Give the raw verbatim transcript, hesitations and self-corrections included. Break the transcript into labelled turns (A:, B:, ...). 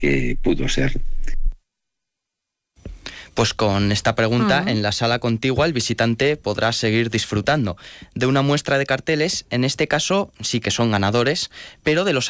A: que pudo ser.
B: Pues con esta pregunta,
C: Uh-huh.
B: en la sala contigua el visitante podrá seguir disfrutando de una muestra de carteles. En este caso sí que son ganadores, pero de los